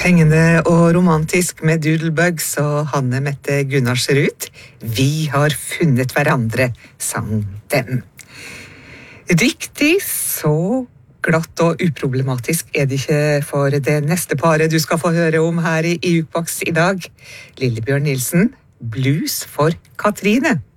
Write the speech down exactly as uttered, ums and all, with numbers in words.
Fengende og romantisk med Doodlebugs og Hanne Mette Gunnarsrud. Vi har funnet hverandre, sang dem. Riktig så glatt og uproblematisk er det ikke for det neste paret du skal få høre om her i Jukebox i dag. Lillebjørn Nilsen, Blues for Katrine.